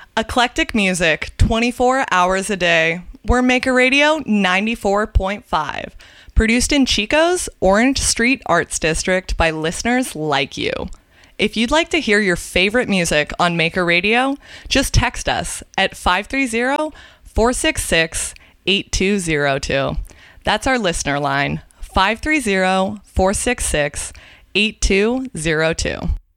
Eclectic music 24 hours a day. We're Maker Radio 94.5. Produced in Chico's Orange Street Arts District by listeners like you. If you'd like to hear your favorite music on Maker Radio, just text us at 530-466-8202. That's our listener line, 530-466-8202.